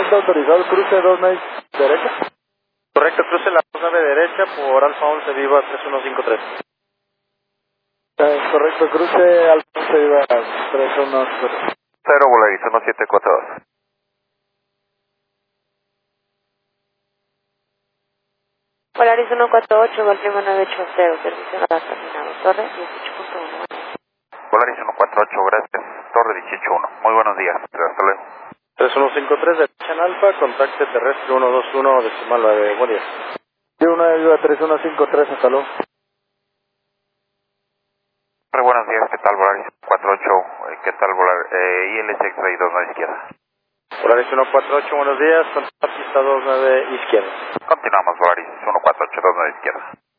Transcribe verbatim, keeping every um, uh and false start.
Está autorizado el cruce dos nueve derecha. Correcto, cruce la dos nueve derecha por Alfa once Viva tres uno cinco tres. Eh, correcto, cruce Alfa once Viva tres uno cinco tres. Cero Volaris uno siete cuatro dos. Polaris uno cuatro ocho, Golf Lima nueve ocho cero, servicio a la terminado, torre dieciocho punto uno. Volaris uno cuatro ocho, gracias. Torre dieciocho punto uno. Muy buenos días. Hasta luego. tres uno cinco tres, derecha en Alfa, contacte terrestre ciento veintiuno, decimal nueve. Buen día. uno Viva tres uno cinco tres, hasta luego. Muy buenos días, ¿qué tal Volaris cuatro ocho? Eh, ¿Qué tal Volaris? Eh, I L S X-Ray dos nueve izquierda. Polaris uno cuatro ocho, buenos días, contacte pista dos nueve izquierda. Continuamos Volaris uno cuatro ocho dos nueve izquierda.